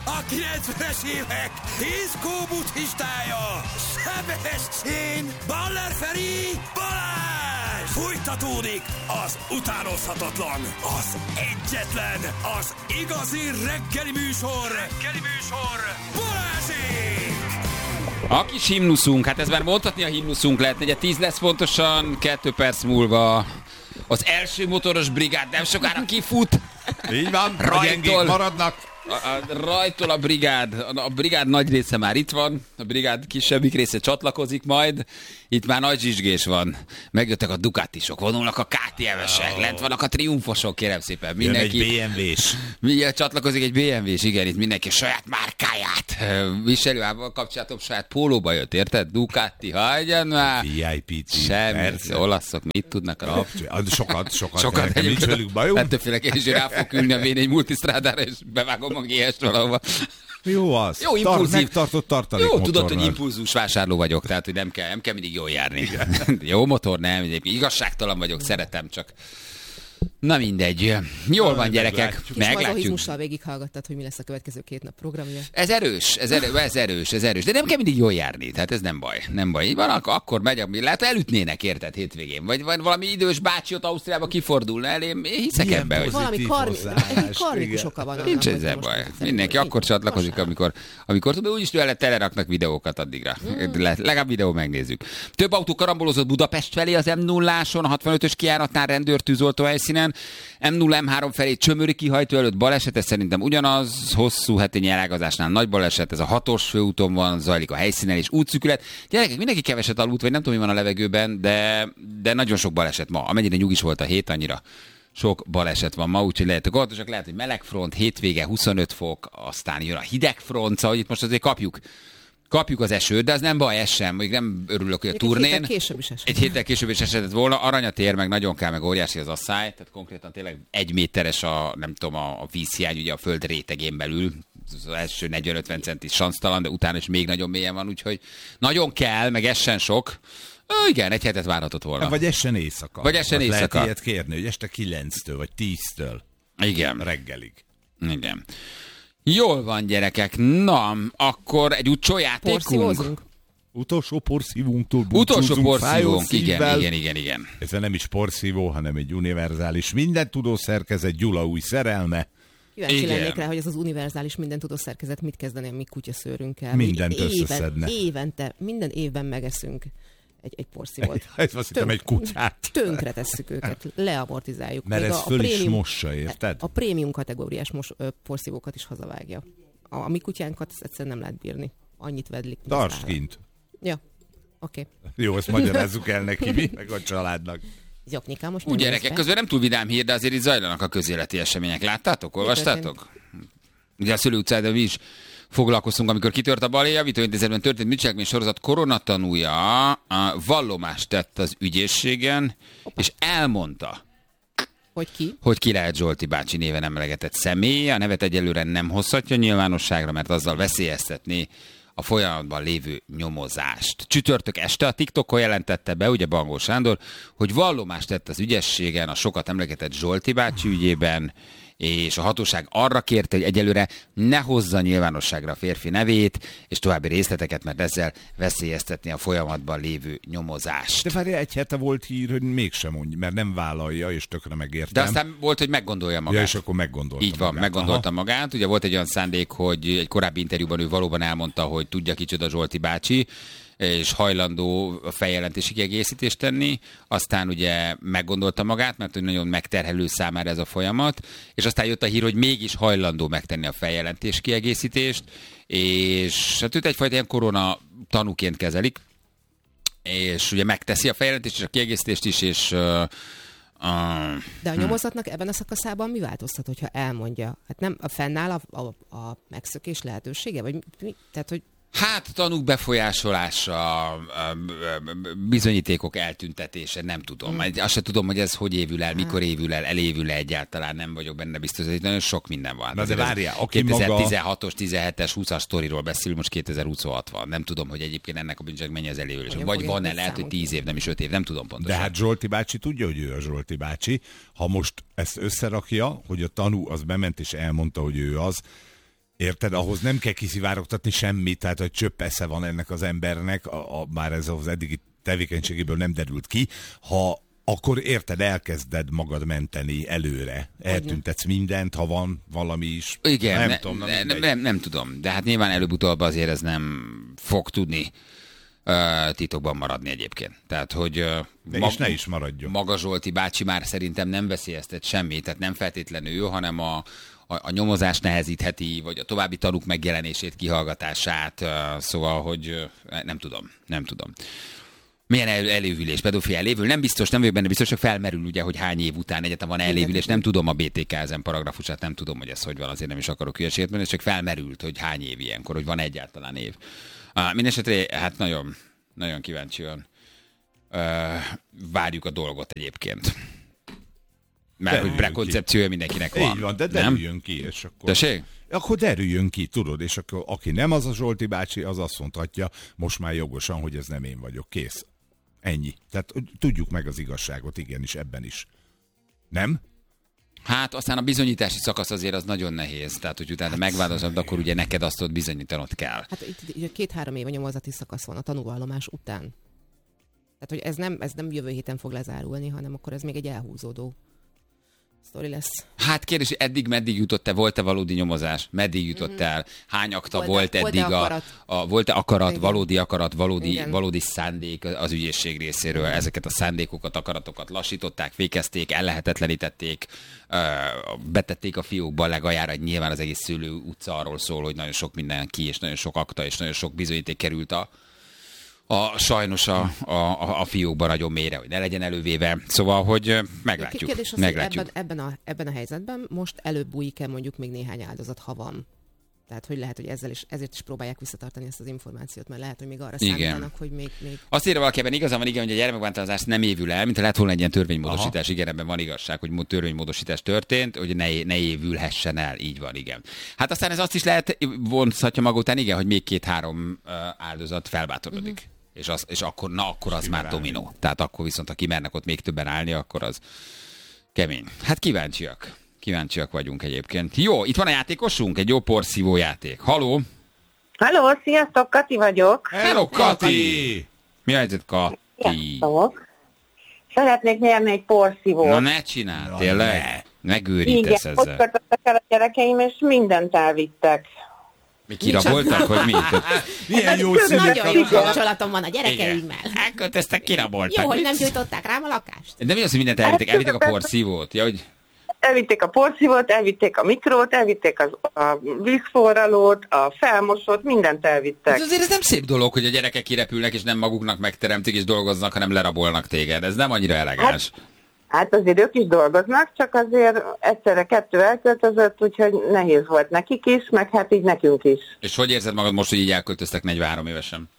a 90-es évek diszkó buddhistája, Sebestyén, Baller Feri, Balázs! Fújtatódik az utánozhatatlan, az egyetlen, az igazi reggeli műsor, Balázsék! A kis himnuszunk, hát ez már mondhatni a himnuszunk lehet, 4:10 lesz pontosan, 2 perc múlva az első motoros brigád nem sokára kifut. Így van, a gyengék maradnak. Rajtól a brigád nagy része már itt van, a brigád kisebbik része csatlakozik majd, itt már nagy zsizsgés van, megjöttek a Ducatisok, vonulnak a KTM-esek, lent vannak a triumfosok, kérem szépen, mindenki. Jön egy BMW-s. Csatlakozik egy BMW-s, igen, itt mindenki saját márkáját viseli, kapcsolatom saját pólóba jött, érted? Ducati, hagyjan már! VIP-t. Semmi, olaszok mit tudnak? Sokat. Nincs velük bajunk. Legtöbbféle is rá fog ülni a V4 multisztrádára, és bevágom a GS-t valahova. Jó az. Jó impulzív. Megtartott tartalék Jó, motorral. tudod, hogy impulzus vásárló vagyok, tehát hogy nem kell mindig jól járni. Jó motor, nem, igazságtalan vagyok, szeretem csak. Na mindegy. Jól van, gyerekek. Meglátjuk. Mazohizmussal végighallgattad, hogy mi lesz a következő 2 nap programja. Ez erős. De nem kell mindig jól járni, tehát ez nem baj. Így van, akkor megy, lehet elütnének, érted, hétvégén. Vagy valami idős bácsi ott Ausztriába kifordulna elém. Én hiszek ebben, hogy... Valami karmikus oka van. Nincs ezzel baj. Mindenki akkor csatlakozik, amikor tud, úgyis tőle teleraknak videókat addigra. Legalább videó megnézzük. Több autó karambolozott Budapest felé az M0-áson, a 65-ös kijáratnál rendőr tűzoltó helyszínen. M0, M3 felé Csömöri kihajtó előtt baleset, ez szerintem ugyanaz, hosszú hetényi elágazásnál nagy baleset, ez a 6-os főúton van, zajlik a helyszínen és útszűkület. Gyerekek, mindenki keveset aludt, vagy nem tudom, mi van a levegőben, de nagyon sok baleset ma. Amennyire nyugis volt a hét, annyira sok baleset van ma, úgyhogy lehetünk óvatosak, lehet, hogy meleg front, hétvége 25 fok, aztán jön a hideg front, szóval itt most azért kapjuk az esőt, de az nem baj, ez sem. Még nem örülök, hogy a turnén. Egy héttel később is esett volna. Aranyatér meg nagyon kell, meg óriási az asszály. Tehát konkrétan tényleg 1 méteres a vízhiány, ugye a föld rétegén belül. Az első 40-50 centis sansztalan, de utána is még nagyon mélyen van, úgyhogy nagyon kell, meg essen sok. Igen, egy hetet várhatott volna. Vagy essen éjszaka. Lehet ilyet kérni, hogy este 9-től, vagy 10-től. Igen. Reggelig. Igen. Jól van, gyerekek. Na, akkor egy utcsó játékunk. Utolsó porszívunktól búcsúzunk. Igen. Ez nem is porszívó, hanem egy univerzális mindentudó szerkezet, Gyula új szerelme. Kíváncsi lennék rá, hogy ez az univerzális mindentudó szerkezet mit kezdeni a mi kutyaszőrünkkel. Mindent összeszedne. Minden évben megeszünk egy porszívót. Ez azt hittem egy kutyát. Tönkre tesszük őket, leamortizáljuk. Mert ez föl is mossa, érted? A prémium kategóriás porszívókat is hazavágja. A mi kutyánkat egyszerűen nem lehet bírni. Annyit vedlik. Tartsd kint. Ja, oké. Jó, ezt magyarázzuk el neki, mi? Meg a családnak. Zsoknyikám, most úgy gyerekek, közben nem túl vidám hír, de azért itt zajlanak a közéleti események. Láttátok? Olvastátok? Ugye a Szőlő utcában mi is foglalkoztunk, amikor kitört a bal, javítóintézetben történt bűncselekmény sorozat koronatanúja vallomást tett az ügyészségen, és elmondta, hogy ki lehet Zsolti bácsi néven emlegetett személy. A nevet egyelőre nem hozhatja nyilvánosságra, mert azzal veszélyeztetné a folyamatban lévő nyomozást. Csütörtök este a TikTokon jelentette be, ugye Bangó Sándor, hogy vallomást tett az ügyességen a sokat emlegetett Zsolti bácsi ügyében, és a hatóság arra kérte, hogy egyelőre ne hozza nyilvánosságra a férfi nevét, és további részleteket, mert ezzel veszélyeztetni a folyamatban lévő nyomozást. De várj, egy hete volt hír, hogy mégsem mondja, mert nem vállalja, és tökre megértem. De aztán volt, hogy meggondolja magát. Ja, és akkor meggondolta magát. Így van, meggondolta magát. Ugye volt egy olyan szándék, hogy egy korábbi interjúban ő valóban elmondta, hogy tudja kicsoda Zsolti bácsi, és hajlandó a feljelentési kiegészítést tenni, aztán ugye meggondolta magát, mert hogy nagyon megterhelő számára ez a folyamat, és aztán jött a hír, hogy mégis hajlandó megtenni a feljelentés kiegészítést, és hát őt egyfajta ilyen korona tanúként kezelik, és ugye megteszi a feljelentést és a kiegészítést is, és... De a nyomozatnak ebben a szakaszában mi változtat, hogyha elmondja? Hát nem fennáll a megszökés lehetősége? Vagy mi? Tehát, hogy hát tanúk befolyásolása, bizonyítékok eltüntetése, nem tudom. Azt sem tudom, hogy ez hogy évül el, mikor évül el, elévül egyáltalán, nem vagyok benne biztos, hogy nagyon sok minden van. Na de várjál, aki 2016-os, 17-es, 20-as sztoriról beszél, most 2026 van. Nem tudom, hogy egyébként ennek a bűncselekménye az elévülése. Vagy van-e, lehet, hogy 10 év, nem is 5 év, nem tudom pontosan. De hát Zsolti bácsi tudja, hogy ő a Zsolti bácsi. Ha most ezt összerakja, hogy a tanú az bement és elmondta, hogy ő az, Érted? Ahhoz nem kell kiszivárogtatni semmit, tehát hogy csöpp esze van ennek az embernek, már ez az eddigi tevékenységéből nem derült ki, ha akkor érted, elkezded magad menteni előre. Eltüntetsz mindent, ha van valami is. Igen, nem tudom. De hát nyilván előbb-utóbb azért ez nem fog tudni titokban maradni egyébként. Tehát, hogy és ne is maradjon. Maga Zsolti bácsi már szerintem nem veszélyeztet semmit, tehát nem feltétlenül ő, hanem a nyomozás nehezítheti, vagy a további tanúk megjelenését, kihallgatását, szóval, hogy nem tudom. Milyen elévülés, pedofil elévül? Nem biztos, nem vagyok benne biztos, hogy felmerül ugye, hogy hány év után egyáltalán van elévülés. Nem tudom a BTK ezen paragrafusát, nem tudom, hogy ez hogy van, azért nem is akarok hülyeséget mondani, csak felmerült, hogy hány év ilyenkor, hogy van egyáltalán év. Mindenesetre, hát nagyon, nagyon kíváncsian várjuk a dolgot egyébként. Mert hogy prekoncepciója mindenkinek van. Így van, de derüljön ki, és akkor... Tessék? Akkor derüljön ki, tudod, és akkor aki nem az a Zsolti bácsi, az azt mondhatja most már jogosan, hogy ez nem én vagyok. Kész. Ennyi. Tehát tudjuk meg az igazságot, igenis, ebben is. Nem? Hát aztán a bizonyítási szakasz azért az nagyon nehéz. Tehát, hogy utána megvádolod, akkor ugye neked azt ott bizonyítanod kell. Hát itt 2-3 év a nyomozati szakasz van a tanúvallomás után. Tehát, hogy ez nem jövő héten fog lezárulni, hanem akkor ez még egy elhúzódó sztori lesz. Hát kérdés, eddig meddig jutott-e, volt-e valódi nyomozás? Meddig jutott el? Hány akta volt eddig? Volt-e akarat, valódi akarat, valódi szándék az ügyészség részéről? Ezeket a szándékokat, akaratokat lassították, fékezték, ellehetetlenítették, betették a fiókba legajára, nyilván az egész Szőlő utca arról szól, hogy nagyon sok minden ki, és nagyon sok akta, és nagyon sok bizonyíték került sajnos a fiókban nagyon mélyre, hogy ne legyen elővéve. Szóval, hogy meglátjuk. Kérdés az, meglátjuk. Ebben a helyzetben most előbb bújik-e mondjuk még néhány áldozat, ha van. Tehát, hogy lehet, hogy ezért is próbálják visszatartani ezt az információt, mert lehet, hogy még arra számítanak, hogy még... Azt írja valaki, ebben igazán van, igen, hogy a gyermekbántalmazás nem évül el, mint ha lett volna egy ilyen törvénymódosítás. Aha. Igen, ebben van igazság, hogy törvénymódosítás történt, hogy ne évülhessen el. Így van, igen. Hát aztán ez azt is lehet, vonzhatja maga után, igen, hogy még 2-3 áldozat felbátorodik. Uh-huh. És akkor az már dominó. Tehát akkor viszont, ha kimernek ott még többen állni, akkor az kemény. Hát kíváncsiak vagyunk egyébként. Jó, itt van a játékosunk, egy jó porszívó játék. Haló! Halló, sziasztok, Kati vagyok. Hello, Kati! Mi a helyzet, Kati? Sziasztok. Szeretnék nyerni egy porszívót. Na ne csinálj, tényleg? Megőrítesz ezzel. Igen, ott kötöttek el a gyerekeim, és mindent elvittek. Mi kiraboltak, vagy mi? Milyen jó szület. Nagyon jó kapcsolatom van a gyerekeimmel. Elköltöztek, kiraboltak. Jó, hogy nem gyújtották rám a lakást. De mi az, hogy mindent elvitték? Elvitték a porszívót? Ja, hogy... Elvitték a porszívót, elvitték a mikrót, elvitték a vízforralót, a felmosót, mindent elvittek. Ez azért ez nem szép dolog, hogy a gyerekek kirepülnek, és nem maguknak megteremtik, és dolgoznak, hanem lerabolnak téged. Ez nem annyira elegáns. Hát azért ők is dolgoznak, csak azért egyszerre 2 elköltözött, úgyhogy nehéz volt nekik is, meg hát így nekünk is. És hogy érzed magad most, hogy így elköltöztek 43 évesen?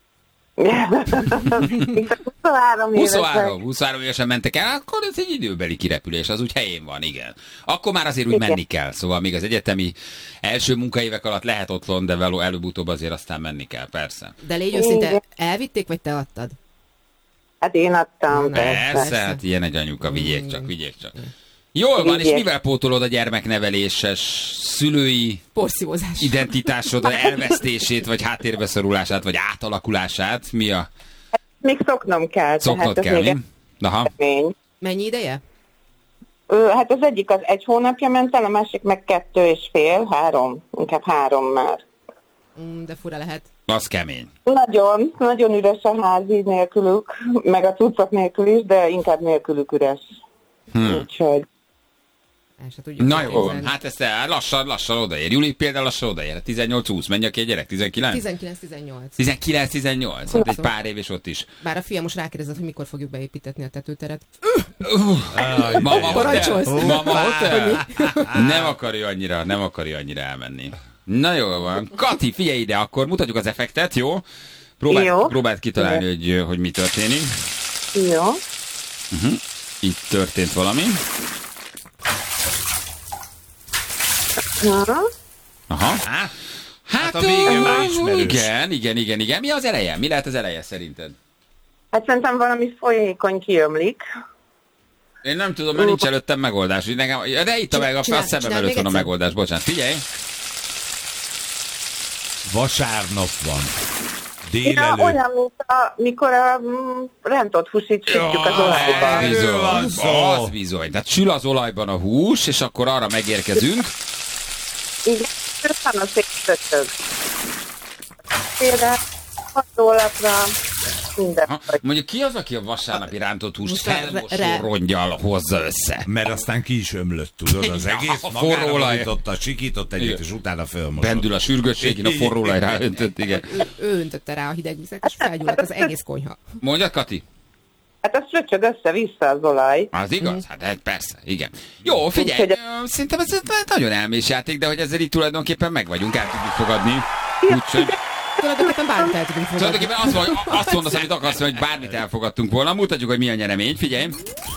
23 évesen mentek el, akkor ez egy időbeli kirepülés, az úgy helyén van, igen. Akkor már azért úgy menni kell, szóval még az egyetemi első munkaévek alatt lehet otthon, de előbb-utóbb azért aztán menni kell, persze. De légy őszinte, elvitték, vagy te adtad? Hát én adtam. Persze, hát ilyen egy anyuka, vigyék csak. Jól van, és mivel pótolod a gyermekneveléses szülői identitásod elvesztését, vagy háttérbeszorulását, vagy átalakulását? Mi a... Még szoknom kell. Szoknod kell, mi? Aha. Mennyi ideje? Hát az egyik az 1 hónapja ment el, a másik meg 2,5, 3. Inkább 3 már. De fura lehet. Az kemény. Nagyon üres a ház így nélkülük, meg a cuccok nélkül is, de inkább nélkülük üres. Úgyhogy... Na jó, hát ezt lassan odaér. Júli például lassan odaér. 18-20, menj ki egy gyerek, 19? 19-18. 19-18, hát egy pár év és ott is. Bár a fiam most rákérdezett, hogy mikor fogjuk beépítetni a tetőteret. Mama, parancsolsz? Nem akarja annyira elmenni. Na jó van. Kati, figyelj ide, akkor mutatjuk az effektet, jó? Próbáld kitalálni, hogy mi történik. Jó. Itt történt valami. Aha. Hát a vége már ismerős. Igen. Mi az eleje? Mi lehet az eleje szerinted? Hát szerintem valami folyékony kiömlik. Én nem tudom, mert nincs előttem megoldás. De itt a szemem előtt van a megoldás. Bocsánat, figyelj! Vasárnap van. Ja, Délelőtt. olyan, mint mikor a rántott húsit sütjük az olajban. Erről van szó. Az bizony. Tehát sül az olajban a hús, és akkor arra megérkezünk. Igen, van a szép tötög. Például 6 lapra minden. Mondjuk ki az, aki a vasárnapi rántott húst Most felmosó rongyal hozza össze? Mert aztán ki is ömlött, tudod, az Ja, egész. a forró olaj. Magára sikított egyet, és utána fölmosott. Bendül a sürgősségén, a forró olaj ráöntött, igen. Ő öntötte rá a hideg vizet, és felgyulladt az egész konyha. Mondjad, Kati? Hát az fröccsög össze-vissza az olaj. Az igaz? Hát persze, igen. Jó, figyelj, Úgyhogy- szerintem ez nagyon elmés játék, de hogy ezzel így tulajdonképpen meg vagyunk, el tudjuk fogadni. Úgyhogy Tulajdonképpen bármit el tudunk fogadni. tulajdonképpen azt mondasz, amit akarsz, hogy bármit elfogadtunk volna. Mutatjuk, hogy mi a nyeremény, figyelj.